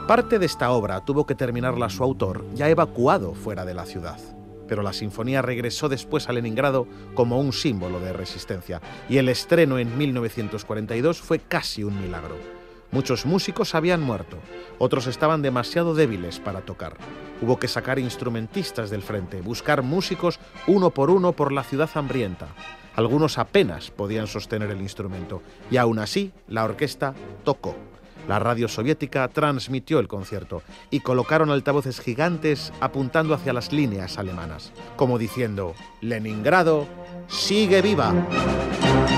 Parte de esta obra tuvo que terminarla su autor ya evacuado fuera de la ciudad. Pero la sinfonía regresó después a Leningrado como un símbolo de resistencia, y el estreno en 1942 fue casi un milagro. Muchos músicos habían muerto, otros estaban demasiado débiles para tocar. Hubo que sacar instrumentistas del frente, buscar músicos uno por la ciudad hambrienta. Algunos apenas podían sostener el instrumento, y aún así la orquesta tocó. La radio soviética transmitió el concierto y colocaron altavoces gigantes apuntando hacia las líneas alemanas, como diciendo: «Leningrado sigue viva».